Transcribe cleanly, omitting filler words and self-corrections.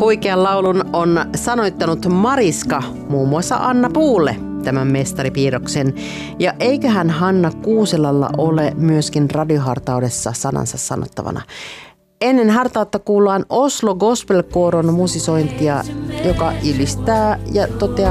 Huikean laulun on sanoittanut Mariska, muun muassa Anna Puulle, tämän mestaripiirroksen. Ja eiköhän Hanna Kuuselalla ole myöskin radiohartaudessa sanansa sanottavana. Ennen hartautta kuullaan Oslo Gospel Choron musisointia, joka ylistää ja toteaa